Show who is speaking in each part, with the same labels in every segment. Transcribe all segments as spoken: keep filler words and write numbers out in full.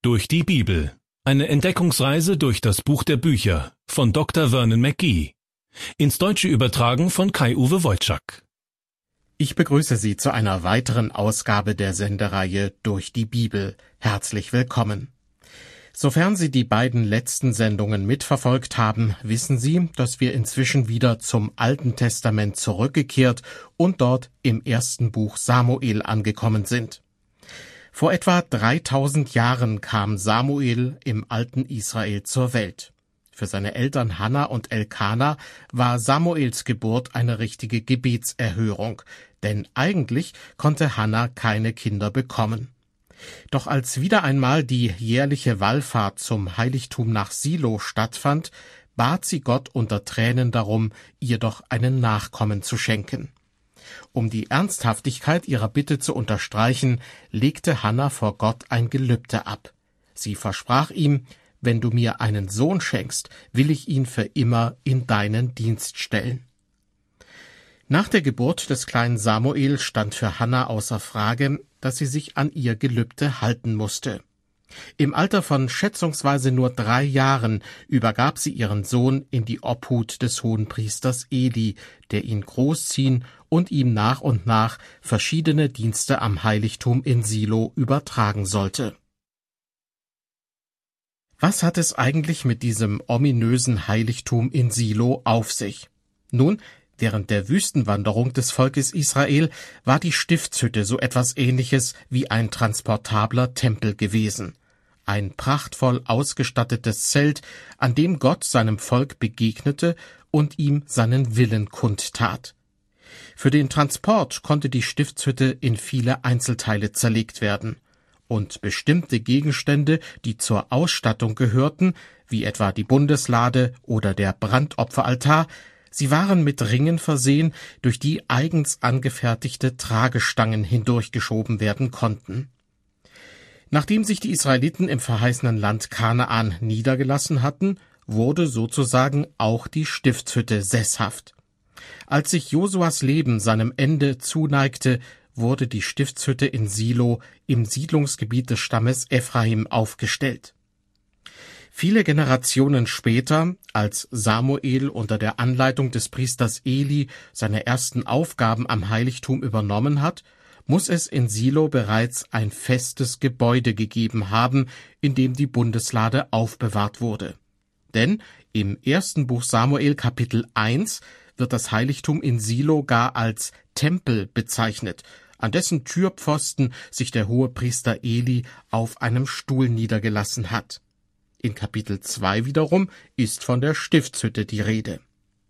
Speaker 1: durch die Bibel. Eine Entdeckungsreise durch das Buch der Bücher von Doktor Vernon McGee. Ins Deutsche übertragen von Kai-Uwe Wojczak.
Speaker 2: Ich begrüße Sie zu einer weiteren Ausgabe der Sendereihe Durch die Bibel. Herzlich willkommen. Sofern Sie die beiden letzten Sendungen mitverfolgt haben, wissen Sie, dass wir inzwischen wieder zum Alten Testament zurückgekehrt und dort im ersten Buch Samuel angekommen sind. Vor etwa dreitausend Jahren kam Samuel im alten Israel zur Welt. Für seine Eltern Hannah und Elkana war Samuels Geburt eine richtige Gebetserhörung, denn eigentlich konnte Hannah keine Kinder bekommen. Doch als wieder einmal die jährliche Wallfahrt zum Heiligtum nach Silo stattfand, bat sie Gott unter Tränen darum, ihr doch einen Nachkommen zu schenken. Um die Ernsthaftigkeit ihrer Bitte zu unterstreichen, legte Hannah vor Gott ein Gelübde ab. Sie versprach ihm: Wenn du mir einen Sohn schenkst, will ich ihn für immer in deinen Dienst stellen. Nach der Geburt des kleinen Samuel stand für Hannah außer Frage, dass sie sich an ihr Gelübde halten musste. Im Alter von schätzungsweise nur drei Jahren übergab sie ihren Sohn in die Obhut des Hohenpriesters Eli, der ihn großziehen und ihm nach und nach verschiedene Dienste am Heiligtum in Silo übertragen sollte. Was hat es eigentlich mit diesem ominösen Heiligtum in Silo auf sich? Nun, während der Wüstenwanderung des Volkes Israel war die Stiftshütte so etwas Ähnliches wie ein transportabler Tempel gewesen. Ein prachtvoll ausgestattetes Zelt, an dem Gott seinem Volk begegnete und ihm seinen Willen kundtat. Für den Transport konnte die Stiftshütte in viele Einzelteile zerlegt werden. Und bestimmte Gegenstände, die zur Ausstattung gehörten, wie etwa die Bundeslade oder der Brandopferaltar, sie waren mit Ringen versehen, durch die eigens angefertigte Tragestangen hindurchgeschoben werden konnten. Nachdem sich die Israeliten im verheißenen Land Kanaan niedergelassen hatten, wurde sozusagen auch die Stiftshütte sesshaft. Als sich Josuas Leben seinem Ende zuneigte, wurde die Stiftshütte in Silo im Siedlungsgebiet des Stammes Ephraim aufgestellt. Viele Generationen später, als Samuel unter der Anleitung des Priesters Eli seine ersten Aufgaben am Heiligtum übernommen hat, muss es in Silo bereits ein festes Gebäude gegeben haben, in dem die Bundeslade aufbewahrt wurde. Denn im ersten Buch Samuel Kapitel eins wird das Heiligtum in Silo gar als Tempel bezeichnet, an dessen Türpfosten sich der Hohepriester Eli auf einem Stuhl niedergelassen hat. In Kapitel zwei wiederum ist von der Stiftshütte die Rede.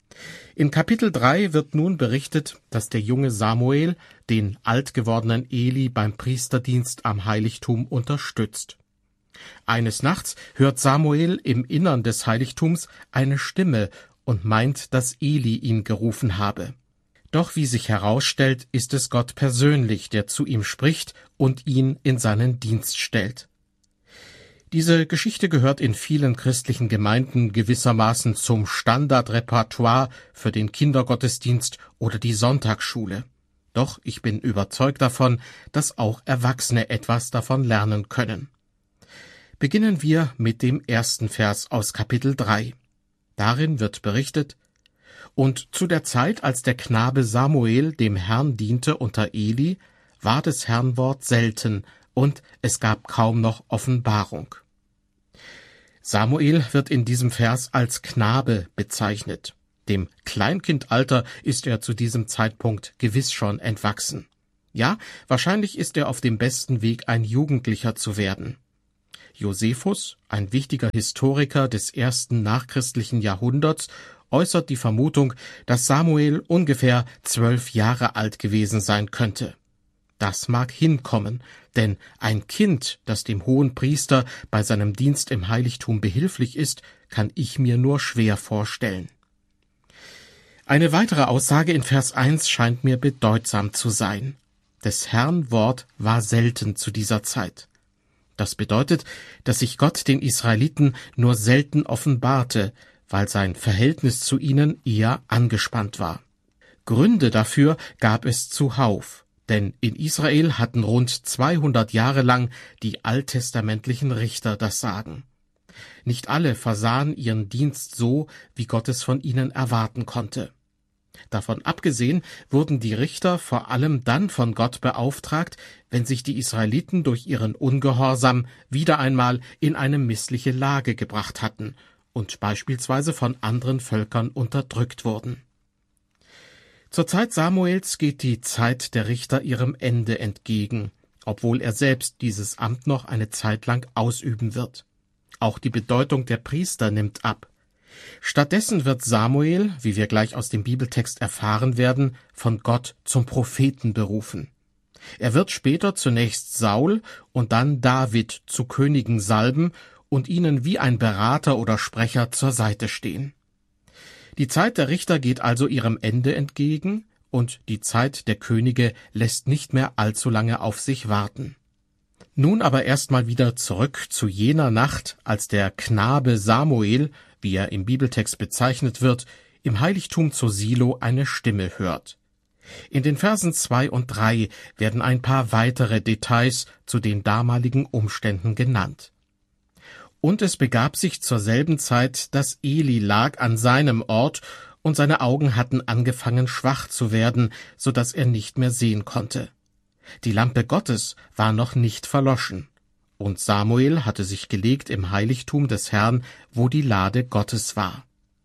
Speaker 2: In Kapitel drei wird nun berichtet, dass der junge Samuel den alt gewordenen Eli beim Priesterdienst am Heiligtum unterstützt. Eines Nachts hört Samuel im Innern des Heiligtums eine Stimme und meint, dass Eli ihn gerufen habe. Doch wie sich herausstellt, ist es Gott persönlich, der zu ihm spricht und ihn in seinen Dienst stellt. Diese Geschichte gehört in vielen christlichen Gemeinden gewissermaßen zum Standardrepertoire für den Kindergottesdienst oder die Sonntagsschule. Doch ich bin überzeugt davon, dass auch Erwachsene etwas davon lernen können. Beginnen wir mit dem ersten Vers aus Kapitel drei. Darin wird berichtet: Und zu der Zeit, als der Knabe Samuel dem Herrn diente unter Eli, war des Herrn Wort selten, und es gab kaum noch Offenbarung. Samuel wird in diesem Vers als Knabe bezeichnet. Dem Kleinkindalter ist er zu diesem Zeitpunkt gewiss schon entwachsen. Ja, wahrscheinlich ist er auf dem besten Weg, ein Jugendlicher zu werden. Josephus, ein wichtiger Historiker des ersten nachchristlichen Jahrhunderts, äußert die Vermutung, dass Samuel ungefähr zwölf Jahre alt gewesen sein könnte. Das mag hinkommen, denn ein Kind, das dem Hohenpriester bei seinem Dienst im Heiligtum behilflich ist, kann ich mir nur schwer vorstellen. Eine weitere Aussage in Vers eins scheint mir bedeutsam zu sein. Des Herrn Wort war selten zu dieser Zeit. Das bedeutet, dass sich Gott den Israeliten nur selten offenbarte, weil sein Verhältnis zu ihnen eher angespannt war. Gründe dafür gab es zuhauf. denn in Israel hatten rund zweihundert Jahre lang die alttestamentlichen Richter das Sagen. Nicht alle versahen ihren Dienst so, wie Gott es von ihnen erwarten konnte. Davon abgesehen wurden die Richter vor allem dann von Gott beauftragt, wenn sich die Israeliten durch ihren Ungehorsam wieder einmal in eine missliche Lage gebracht hatten und beispielsweise von anderen Völkern unterdrückt wurden. Zur Zeit Samuels geht die Zeit der Richter ihrem Ende entgegen, obwohl er selbst dieses Amt noch eine Zeit lang ausüben wird. Auch die Bedeutung der Priester nimmt ab. Stattdessen wird Samuel, wie wir gleich aus dem Bibeltext erfahren werden, von Gott zum Propheten berufen. Er wird später zunächst Saul und dann David zu Königen salben und ihnen wie ein Berater oder Sprecher zur Seite stehen. Die Zeit der Richter geht also ihrem Ende entgegen, und die Zeit der Könige lässt nicht mehr allzu lange auf sich warten. Nun aber erstmal wieder zurück zu jener Nacht, als der Knabe Samuel, wie er im Bibeltext bezeichnet wird, im Heiligtum zu Silo eine Stimme hört. In den Versen zwei und drei werden ein paar weitere Details zu den damaligen Umständen genannt. Und es begab sich zur selben Zeit, dass Eli lag an seinem Ort, und seine Augen hatten angefangen schwach zu werden, so dass er nicht mehr sehen konnte. Die Lampe Gottes war noch nicht verloschen, und Samuel hatte sich gelegt im Heiligtum des Herrn, wo die Lade Gottes war.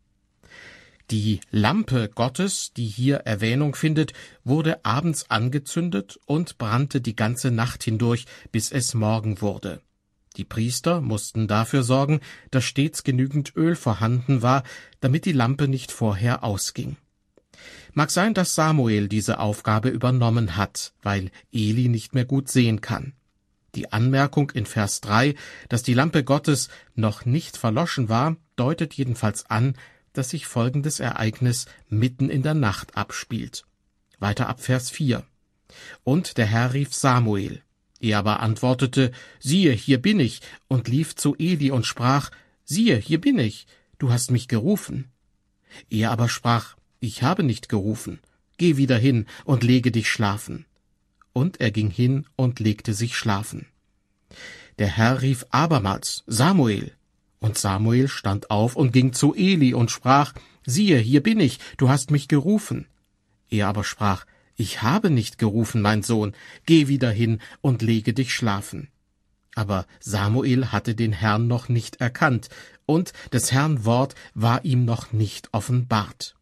Speaker 2: Die Lampe Gottes, die hier Erwähnung findet, wurde abends angezündet und brannte die ganze Nacht hindurch, bis es Morgen wurde. Die Priester mussten dafür sorgen, dass stets genügend Öl vorhanden war, damit die Lampe nicht vorher ausging. Mag sein, dass Samuel diese Aufgabe übernommen hat, weil Eli nicht mehr gut sehen kann. Die Anmerkung in Vers drei, dass die Lampe Gottes noch nicht verloschen war, deutet jedenfalls an, dass sich folgendes Ereignis mitten in der Nacht abspielt. Weiter ab Vers vier. Und der Herr rief Samuel. Er aber antwortete, siehe, hier bin ich, und lief zu Eli und sprach, siehe, hier bin ich, du hast mich gerufen. Er aber sprach, ich habe nicht gerufen, geh wieder hin und lege dich schlafen. Und er ging hin und legte sich schlafen. Der Herr rief abermals, Samuel. Und Samuel stand auf und ging zu Eli und sprach, siehe, hier bin ich, du hast mich gerufen. Er aber sprach, ich habe nicht gerufen, mein Sohn, geh wieder hin und lege dich schlafen. Aber Samuel hatte den Herrn noch nicht erkannt, und des Herrn Wort war ihm noch nicht offenbart.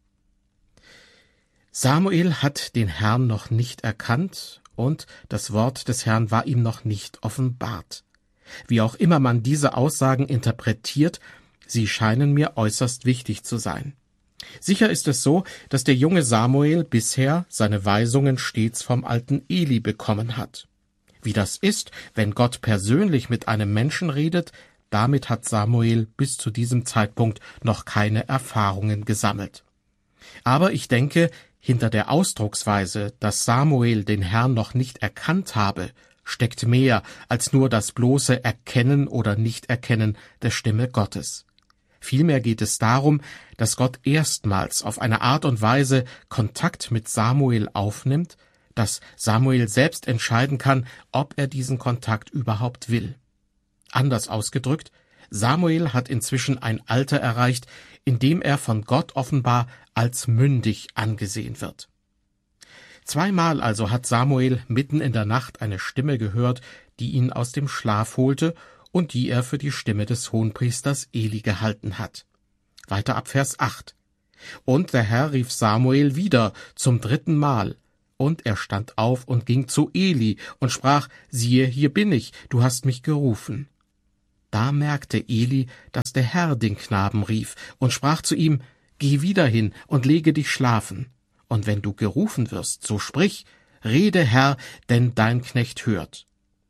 Speaker 2: Samuel hat den Herrn noch nicht erkannt, und das Wort des Herrn war ihm noch nicht offenbart. Wie auch immer man diese Aussagen interpretiert, sie scheinen mir äußerst wichtig zu sein. Sicher ist es so, dass der junge Samuel bisher seine Weisungen stets vom alten Eli bekommen hat. Wie das ist, wenn Gott persönlich mit einem Menschen redet, damit hat Samuel bis zu diesem Zeitpunkt noch keine Erfahrungen gesammelt. Aber ich denke, hinter der Ausdrucksweise, dass Samuel den Herrn noch nicht erkannt habe, steckt mehr als nur das bloße Erkennen oder Nichterkennen der Stimme Gottes. Vielmehr geht es darum, dass Gott erstmals auf eine Art und Weise Kontakt mit Samuel aufnimmt, dass Samuel selbst entscheiden kann, ob er diesen Kontakt überhaupt will. Anders ausgedrückt, Samuel hat inzwischen ein Alter erreicht, in dem er von Gott offenbar als mündig angesehen wird. Zweimal also hat Samuel mitten in der Nacht eine Stimme gehört, die ihn aus dem Schlaf holte und die er für die Stimme des Hohenpriesters Eli gehalten hat. Weiter ab Vers acht. Und der Herr rief Samuel wieder zum dritten Mal, und er stand auf und ging zu Eli und sprach, siehe, hier bin ich, du hast mich gerufen. Da merkte Eli, dass der Herr den Knaben rief und sprach zu ihm, geh wieder hin und lege dich schlafen. Und wenn du gerufen wirst, so sprich, rede Herr, denn dein Knecht hört.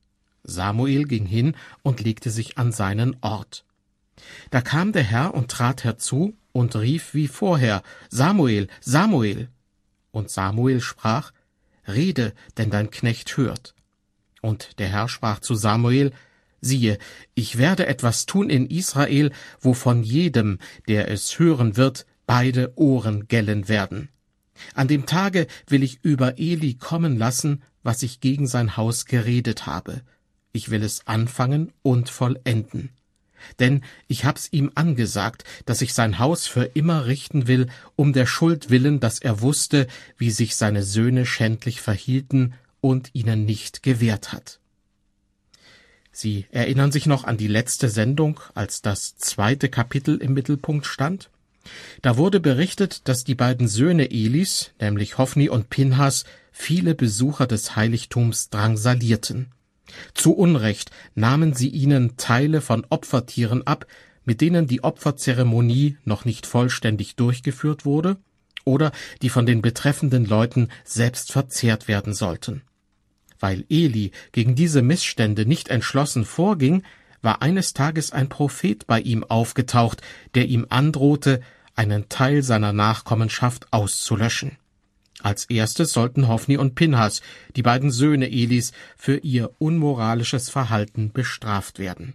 Speaker 2: Samuel ging hin und legte sich an seinen Ort. Da kam der Herr und trat herzu und rief wie vorher, Samuel, Samuel. Und Samuel sprach, rede, denn dein Knecht hört. Und der Herr sprach zu Samuel, siehe, ich werde etwas tun in Israel, wovon jedem, der es hören wird, beide Ohren gellen werden. An dem Tage will ich über Eli kommen lassen, was ich gegen sein Haus geredet habe. Ich will es anfangen und vollenden. Denn ich hab's ihm angesagt, dass ich sein Haus für immer richten will, um der Schuld willen, dass er wusste, wie sich seine Söhne schändlich verhielten und ihnen nicht gewährt hat. Sie erinnern sich noch an die letzte Sendung, als das zweite Kapitel im Mittelpunkt stand? Da wurde berichtet, dass die beiden Söhne Elis, nämlich Hofni und Pinhas, viele Besucher des Heiligtums drangsalierten. Zu Unrecht nahmen sie ihnen Teile von Opfertieren ab, mit denen die Opferzeremonie noch nicht vollständig durchgeführt wurde oder die von den betreffenden Leuten selbst verzehrt werden sollten. Weil Eli gegen diese Missstände nicht entschlossen vorging, war eines Tages ein Prophet bei ihm aufgetaucht, der ihm androhte, einen Teil seiner Nachkommenschaft auszulöschen. Als erstes sollten Hofni und Pinhas, die beiden Söhne Elis, für ihr unmoralisches Verhalten bestraft werden.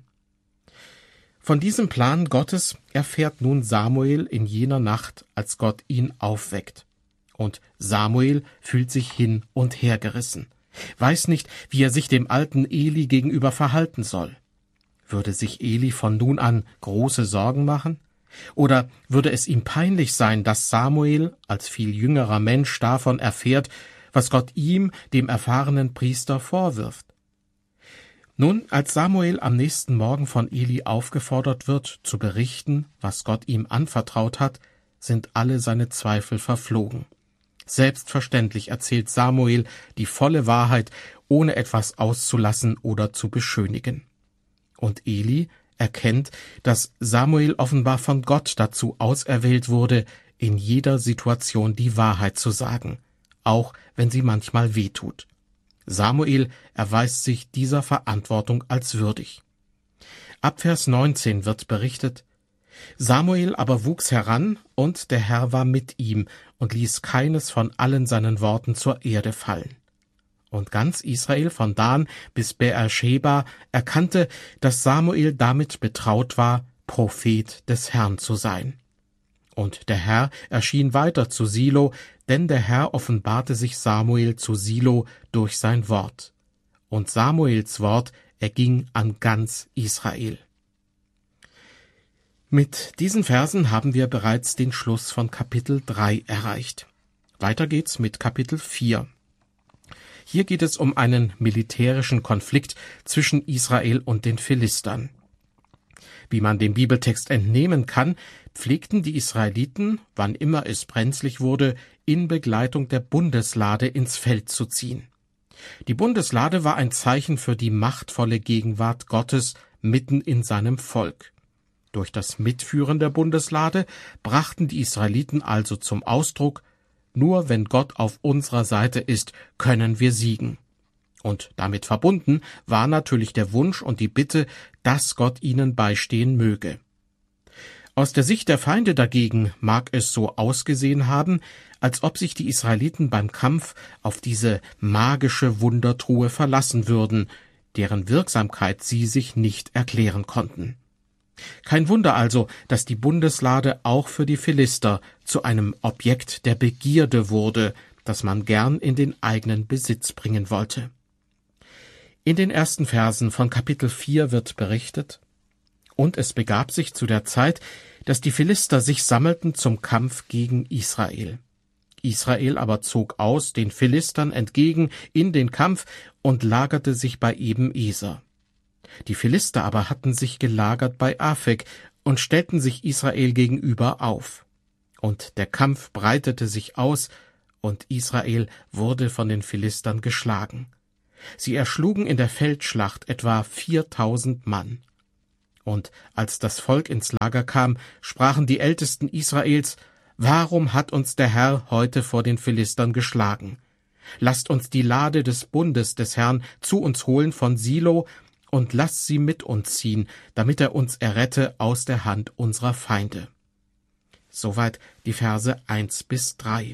Speaker 2: Von diesem Plan Gottes erfährt nun Samuel in jener Nacht, als Gott ihn aufweckt. Und Samuel fühlt sich hin und her gerissen, weiß nicht, wie er sich dem alten Eli gegenüber verhalten soll. Würde sich Eli von nun an große Sorgen machen? Oder würde es ihm peinlich sein, dass Samuel als viel jüngerer Mensch davon erfährt, was Gott ihm, dem erfahrenen Priester, vorwirft? Nun, als Samuel am nächsten Morgen von Eli aufgefordert wird, zu berichten, was Gott ihm anvertraut hat, sind alle seine Zweifel verflogen. Selbstverständlich erzählt Samuel die volle Wahrheit, ohne etwas auszulassen oder zu beschönigen. Und Eli erkennt, dass Samuel offenbar von Gott dazu auserwählt wurde, in jeder Situation die Wahrheit zu sagen, auch wenn sie manchmal wehtut. Samuel erweist sich dieser Verantwortung als würdig. Ab Vers neunzehn wird berichtet: Samuel aber wuchs heran, und der Herr war mit ihm und ließ keines von allen seinen Worten zur Erde fallen. Und ganz Israel von Dan bis Beersheba erkannte, dass Samuel damit betraut war, Prophet des Herrn zu sein. Und der Herr erschien weiter zu Silo, denn der Herr offenbarte sich Samuel zu Silo durch sein Wort. Und Samuels Wort erging an ganz Israel. Mit diesen Versen haben wir bereits den Schluss von Kapitel drei erreicht. Weiter geht's mit Kapitel vier. Hier geht es um einen militärischen Konflikt zwischen Israel und den Philistern. Wie man dem Bibeltext entnehmen kann, pflegten die Israeliten, wann immer es brenzlig wurde, in Begleitung der Bundeslade ins Feld zu ziehen. Die Bundeslade war ein Zeichen für die machtvolle Gegenwart Gottes mitten in seinem Volk. Durch das Mitführen der Bundeslade brachten die Israeliten also zum Ausdruck: Nur wenn Gott auf unserer Seite ist, können wir siegen. Und damit verbunden war natürlich der Wunsch und die Bitte, dass Gott ihnen beistehen möge. Aus der Sicht der Feinde dagegen mag es so ausgesehen haben, als ob sich die Israeliten beim Kampf auf diese magische Wundertruhe verlassen würden, deren Wirksamkeit sie sich nicht erklären konnten. Kein Wunder also, dass die Bundeslade auch für die Philister zu einem Objekt der Begierde wurde, das man gern in den eigenen Besitz bringen wollte. In den ersten Versen von Kapitel vier wird berichtet: Und es begab sich zu der Zeit, dass die Philister sich sammelten zum Kampf gegen Israel. Israel aber zog aus den Philistern entgegen in den Kampf und lagerte sich bei Eben-Eser. Die Philister aber hatten sich gelagert bei Afek und stellten sich Israel gegenüber auf. Und der Kampf breitete sich aus, und Israel wurde von den Philistern geschlagen. Sie erschlugen in der Feldschlacht etwa viertausend Mann. Und als das Volk ins Lager kam, sprachen die Ältesten Israels: Warum hat uns der Herr heute vor den Philistern geschlagen? Lasst uns die Lade des Bundes des Herrn zu uns holen von Silo, und lasst sie mit uns ziehen, damit er uns errette aus der Hand unserer Feinde. Soweit die Verse eins bis drei.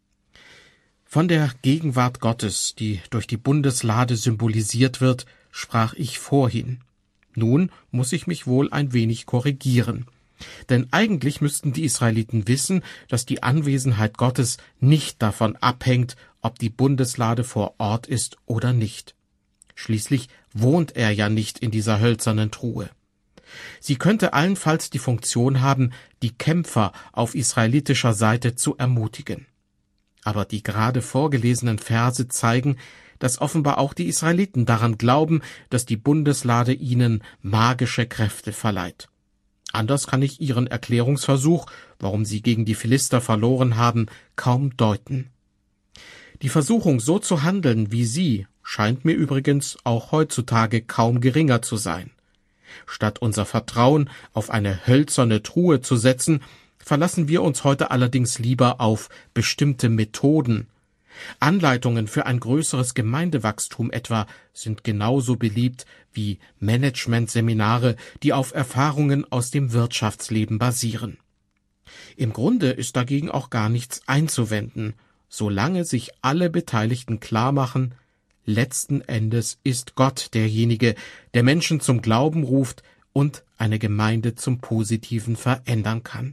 Speaker 2: Von der Gegenwart Gottes, die durch die Bundeslade symbolisiert wird, sprach ich vorhin. Nun muss ich mich wohl ein wenig korrigieren. Denn eigentlich müssten die Israeliten wissen, dass die Anwesenheit Gottes nicht davon abhängt, ob die Bundeslade vor Ort ist oder nicht. Schließlich wohnt er ja nicht in dieser hölzernen Truhe. Sie könnte allenfalls die Funktion haben, die Kämpfer auf israelitischer Seite zu ermutigen. Aber die gerade vorgelesenen Verse zeigen, dass offenbar auch die Israeliten daran glauben, dass die Bundeslade ihnen magische Kräfte verleiht. Anders kann ich ihren Erklärungsversuch, warum sie gegen die Philister verloren haben, kaum deuten. Die Versuchung, so zu handeln wie sie, scheint mir übrigens auch heutzutage kaum geringer zu sein. Statt unser Vertrauen auf eine hölzerne Truhe zu setzen, verlassen wir uns heute allerdings lieber auf bestimmte Methoden. Anleitungen für ein größeres Gemeindewachstum etwa sind genauso beliebt wie Managementseminare, die auf Erfahrungen aus dem Wirtschaftsleben basieren. Im Grunde ist dagegen auch gar nichts einzuwenden, solange sich alle Beteiligten klarmachen, letzten Endes ist Gott derjenige, der Menschen zum Glauben ruft und eine Gemeinde zum Positiven verändern kann.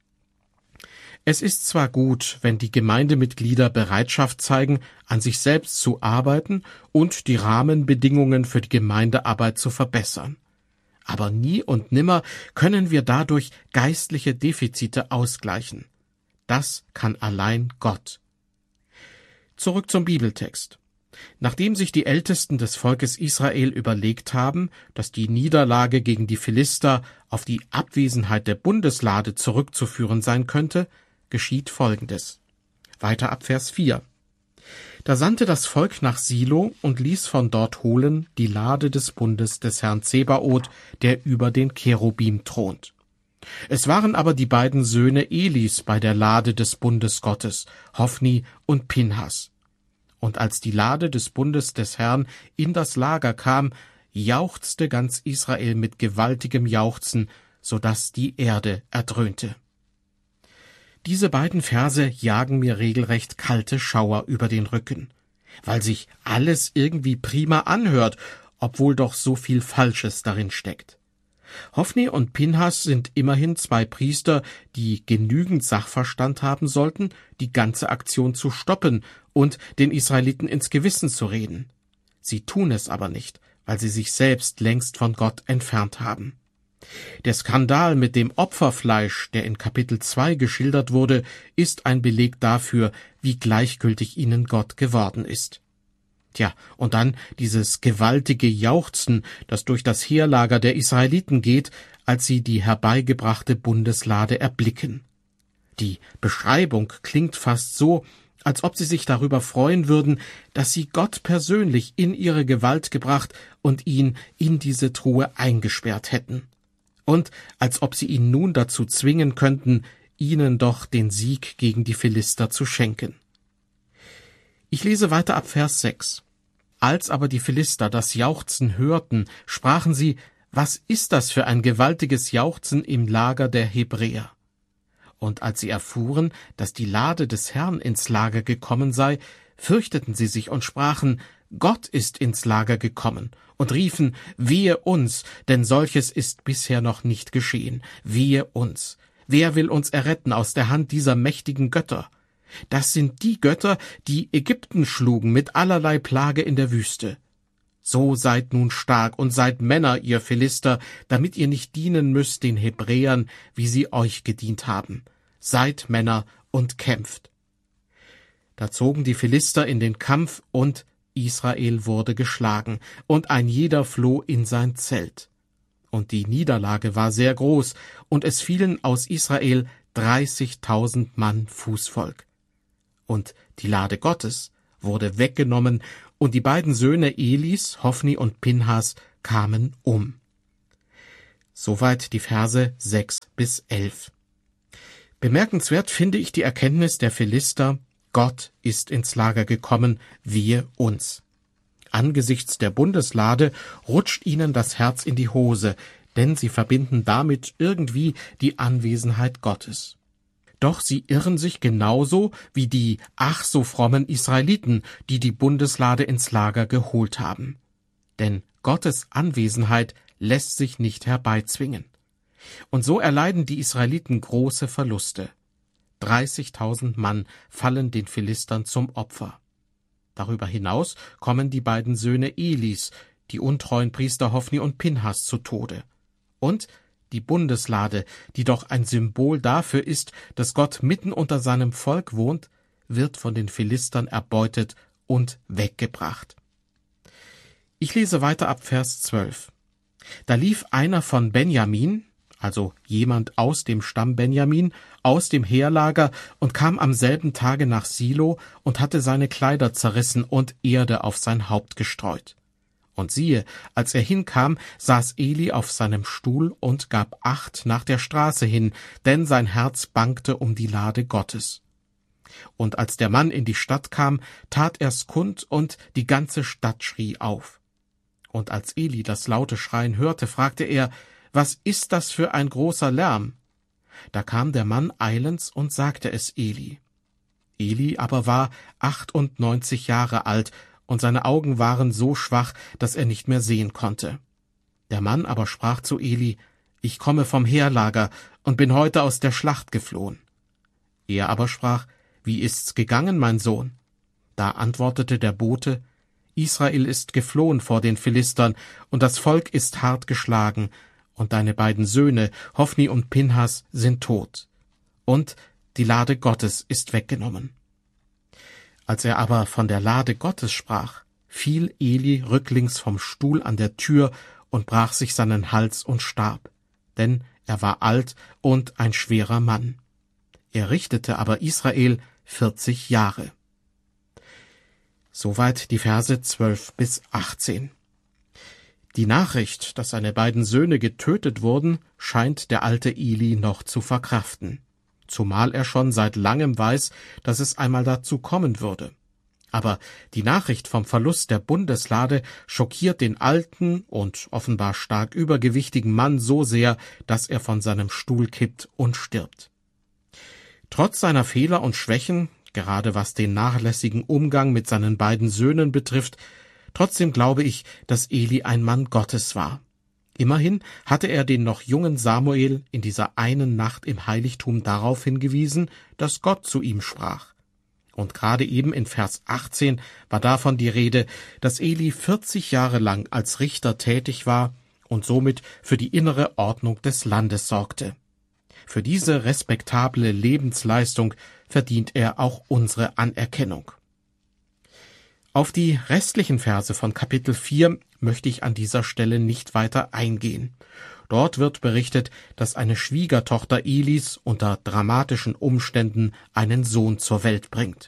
Speaker 2: Es ist zwar gut, wenn die Gemeindemitglieder Bereitschaft zeigen, an sich selbst zu arbeiten und die Rahmenbedingungen für die Gemeindearbeit zu verbessern. Aber nie und nimmer können wir dadurch geistliche Defizite ausgleichen. Das kann allein Gott. Zurück zum Bibeltext. Nachdem sich die Ältesten des Volkes Israel überlegt haben, dass die Niederlage gegen die Philister auf die Abwesenheit der Bundeslade zurückzuführen sein könnte, geschieht Folgendes. Weiter ab Vers vier. Da sandte das Volk nach Silo und ließ von dort holen die Lade des Bundes des Herrn Zebaoth, der über den Cherubim thront. Es waren aber die beiden Söhne Elis bei der Lade des Bundes Gottes, Hophni und Pinhas. Und als die Lade des Bundes des Herrn in das Lager kam, jauchzte ganz Israel mit gewaltigem Jauchzen, so daß die Erde erdröhnte. Diese beiden Verse jagen mir regelrecht kalte Schauer über den Rücken, weil sich alles irgendwie prima anhört, obwohl doch so viel Falsches darin steckt. Hophni und Pinhas sind immerhin zwei Priester, die genügend Sachverstand haben sollten, die ganze Aktion zu stoppen und den Israeliten ins Gewissen zu reden. Sie tun es aber nicht, weil sie sich selbst längst von Gott entfernt haben. Der Skandal mit dem Opferfleisch, der in Kapitel zwei geschildert wurde, ist ein Beleg dafür, wie gleichgültig ihnen Gott geworden ist. Tja, und dann dieses gewaltige Jauchzen, das durch das Heerlager der Israeliten geht, als sie die herbeigebrachte Bundeslade erblicken. Die Beschreibung klingt fast so, als ob sie sich darüber freuen würden, dass sie Gott persönlich in ihre Gewalt gebracht und ihn in diese Truhe eingesperrt hätten. Und als ob sie ihn nun dazu zwingen könnten, ihnen doch den Sieg gegen die Philister zu schenken. Ich lese weiter ab Vers sechs. Als aber die Philister das Jauchzen hörten, sprachen sie, was ist das für ein gewaltiges Jauchzen im Lager der Hebräer? Und als sie erfuhren, dass die Lade des Herrn ins Lager gekommen sei, fürchteten sie sich und sprachen, Gott ist ins Lager gekommen, und riefen, wehe uns, denn solches ist bisher noch nicht geschehen, wehe uns. Wer will uns erretten aus der Hand dieser mächtigen Götter? Das sind die Götter, die Ägypten schlugen mit allerlei Plage in der Wüste. So seid nun stark und seid Männer, ihr Philister, damit ihr nicht dienen müsst den Hebräern, wie sie euch gedient haben. Seid Männer und kämpft. Da zogen die Philister in den Kampf, und Israel wurde geschlagen, und ein jeder floh in sein Zelt. Und die Niederlage war sehr groß, und es fielen aus Israel dreißigtausend Mann Fußvolk. Und die Lade Gottes wurde weggenommen, und die beiden Söhne Elis, Hophni und Pinhas, kamen um. Soweit die Verse sechs bis elf. Bemerkenswert finde ich die Erkenntnis der Philister, Gott ist ins Lager gekommen, wehe uns. Angesichts der Bundeslade rutscht ihnen das Herz in die Hose, denn sie verbinden damit irgendwie die Anwesenheit Gottes. Doch sie irren sich genauso wie die ach so frommen Israeliten, die die Bundeslade ins Lager geholt haben. Denn Gottes Anwesenheit lässt sich nicht herbeizwingen. Und so erleiden die Israeliten große Verluste. dreißigtausend Mann fallen den Philistern zum Opfer. Darüber hinaus kommen die beiden Söhne Elis, die untreuen Priester Hofni und Pinhas, zu Tode. Und die Bundeslade, die doch ein Symbol dafür ist, dass Gott mitten unter seinem Volk wohnt, wird von den Philistern erbeutet und weggebracht. Ich lese weiter ab Vers zwölf. Da lief einer von Benjamin, also jemand aus dem Stamm Benjamin, aus dem Heerlager und kam am selben Tage nach Silo und hatte seine Kleider zerrissen und Erde auf sein Haupt gestreut. Und siehe, als er hinkam, saß Eli auf seinem Stuhl und gab Acht nach der Straße hin, denn sein Herz bangte um die Lade Gottes. Und als der Mann in die Stadt kam, tat er's kund, und die ganze Stadt schrie auf. Und als Eli das laute Schreien hörte, fragte er, »Was ist das für ein großer Lärm?« Da kam der Mann eilends und sagte es Eli. Eli aber war achtundneunzig Jahre alt, und seine Augen waren so schwach, dass er nicht mehr sehen konnte. Der Mann aber sprach zu Eli, »Ich komme vom Heerlager und bin heute aus der Schlacht geflohen.« Er aber sprach, »Wie ist's gegangen, mein Sohn?« Da antwortete der Bote, »Israel ist geflohen vor den Philistern, und das Volk ist hart geschlagen, und deine beiden Söhne, Hofni und Pinhas, sind tot. Und die Lade Gottes ist weggenommen.« Als er aber von der Lade Gottes sprach, fiel Eli rücklings vom Stuhl an der Tür und brach sich seinen Hals und starb, denn er war alt und ein schwerer Mann. Er richtete aber Israel vierzig Jahre. Soweit die Verse zwölf bis achtzehn. Die Nachricht, dass seine beiden Söhne getötet wurden, scheint der alte Eli noch zu verkraften, zumal er schon seit langem weiß, dass es einmal dazu kommen würde. Aber die Nachricht vom Verlust der Bundeslade schockiert den alten und offenbar stark übergewichtigen Mann so sehr, dass er von seinem Stuhl kippt und stirbt. Trotz seiner Fehler und Schwächen, gerade was den nachlässigen Umgang mit seinen beiden Söhnen betrifft, trotzdem glaube ich, dass Eli ein Mann Gottes war. Immerhin hatte er den noch jungen Samuel in dieser einen Nacht im Heiligtum darauf hingewiesen, dass Gott zu ihm sprach. Und gerade eben in Vers achtzehn war davon die Rede, dass Eli vierzig Jahre lang als Richter tätig war und somit für die innere Ordnung des Landes sorgte. Für diese respektable Lebensleistung verdient er auch unsere Anerkennung. Auf die restlichen Verse von Kapitel vier möchte ich an dieser Stelle nicht weiter eingehen. Dort wird berichtet, dass eine Schwiegertochter Elis unter dramatischen Umständen einen Sohn zur Welt bringt.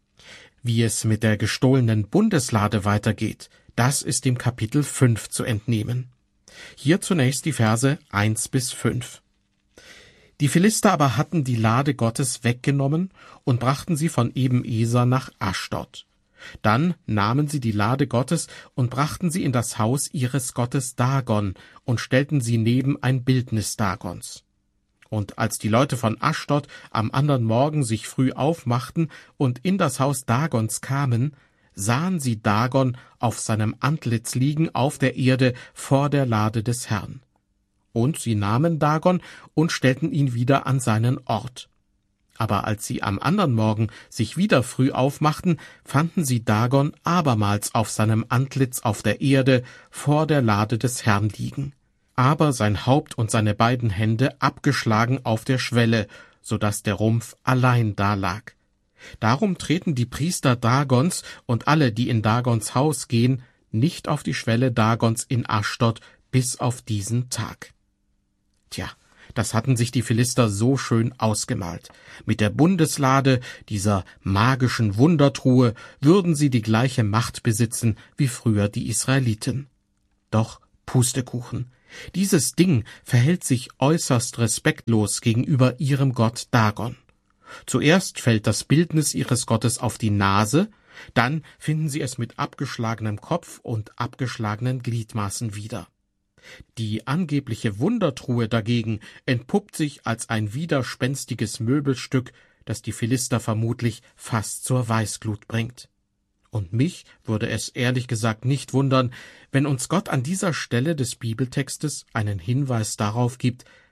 Speaker 2: Wie es mit der gestohlenen Bundeslade weitergeht, das ist dem Kapitel fünf zu entnehmen. Hier zunächst die Verse eins bis fünf. Die Philister aber hatten die Lade Gottes weggenommen und brachten sie von Eben-Eser nach Aschdod. Dann nahmen sie die Lade Gottes und brachten sie in das Haus ihres Gottes Dagon und stellten sie neben ein Bildnis Dagons. Und als die Leute von Aschdod am anderen Morgen sich früh aufmachten und in das Haus Dagons kamen, sahen sie Dagon auf seinem Antlitz liegen auf der Erde vor der Lade des Herrn. Und sie nahmen Dagon und stellten ihn wieder an seinen Ort. Aber als sie am andern Morgen sich wieder früh aufmachten, fanden sie Dagon abermals auf seinem Antlitz auf der Erde vor der Lade des Herrn liegen, aber sein Haupt und seine beiden Hände abgeschlagen auf der Schwelle, so daß der Rumpf allein dalag. Darum treten die Priester Dagons und alle, die in Dagons Haus gehen, nicht auf die Schwelle Dagons in Aschdod bis auf diesen Tag. Tja, das hatten sich die Philister so schön ausgemalt. Mit der Bundeslade, dieser magischen Wundertruhe, würden sie die gleiche Macht besitzen wie früher die Israeliten. Doch Pustekuchen. Dieses Ding verhält sich äußerst respektlos gegenüber ihrem Gott Dagon. Zuerst fällt das Bildnis ihres Gottes auf die Nase, dann finden sie es mit abgeschlagenem Kopf und abgeschlagenen Gliedmaßen wieder. Die angebliche Wundertruhe dagegen entpuppt sich als ein widerspenstiges Möbelstück, das die Philister vermutlich fast zur Weißglut bringt. Und mich würde es ehrlich gesagt nicht wundern, wenn uns Gott an dieser Stelle des Bibeltextes einen Hinweis darauf gibt,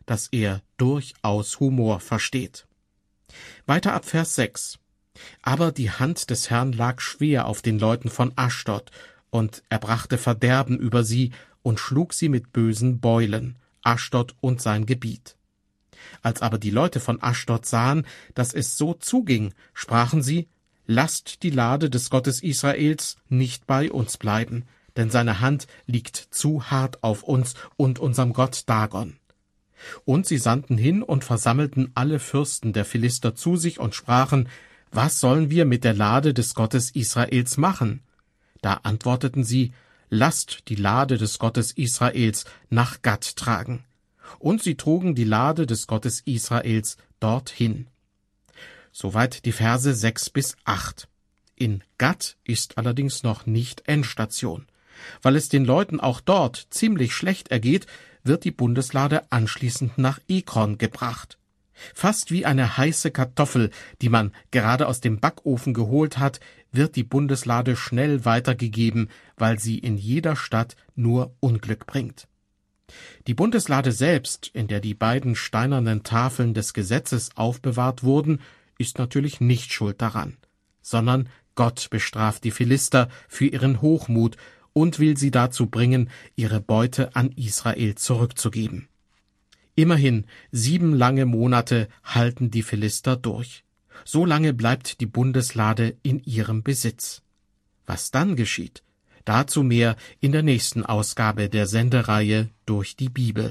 Speaker 2: dass er durchaus Humor versteht. Weiter ab Vers sechs. Aber die Hand des Herrn lag schwer auf den Leuten von Aschdod, und er brachte Verderben über sie und schlug sie mit bösen Beulen, Aschdod und sein Gebiet. Als aber die Leute von Aschdod sahen, dass es so zuging, sprachen sie: Lasst die Lade des Gottes Israels nicht bei uns bleiben, denn seine Hand liegt zu hart auf uns und unserem Gott Dagon. Und sie sandten hin und versammelten alle Fürsten der Philister zu sich und sprachen: Was sollen wir mit der Lade des Gottes Israels machen? Da antworteten sie: Lasst die Lade des Gottes Israels nach Gat tragen. Und sie trugen die Lade des Gottes Israels dorthin. Soweit die Verse sechs bis acht. In Gat ist allerdings noch nicht Endstation. Weil es den Leuten auch dort ziemlich schlecht ergeht, wird die Bundeslade anschließend nach Ekron gebracht. Fast wie eine heiße Kartoffel, die man gerade aus dem Backofen geholt hat, wird die Bundeslade schnell weitergegeben, weil sie in jeder Stadt nur Unglück bringt. Die Bundeslade selbst, in der die beiden steinernen Tafeln des Gesetzes aufbewahrt wurden, ist natürlich nicht schuld daran, sondern Gott bestraft die Philister für ihren Hochmut und will sie dazu bringen, ihre Beute an Israel zurückzugeben. Immerhin sieben lange Monate halten die Philister durch. So lange bleibt die Bundeslade in ihrem Besitz. Was dann geschieht, dazu mehr in der nächsten Ausgabe der Sendereihe Durch die Bibel.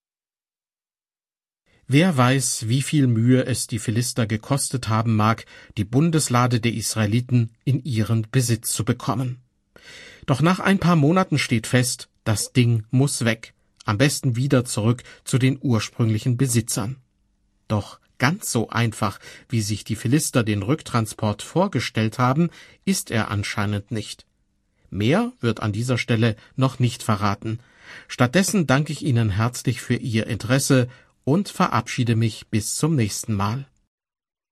Speaker 2: Wer weiß, wie viel Mühe es die Philister gekostet haben mag, die Bundeslade der Israeliten in ihren Besitz zu bekommen. Doch nach ein paar Monaten steht fest, das Ding muss weg, am besten wieder zurück zu den ursprünglichen Besitzern. Doch ganz so einfach, wie sich die Philister den Rücktransport vorgestellt haben, ist er anscheinend nicht. Mehr wird an dieser Stelle noch nicht verraten. Stattdessen danke ich Ihnen herzlich für Ihr Interesse und verabschiede mich bis zum nächsten Mal.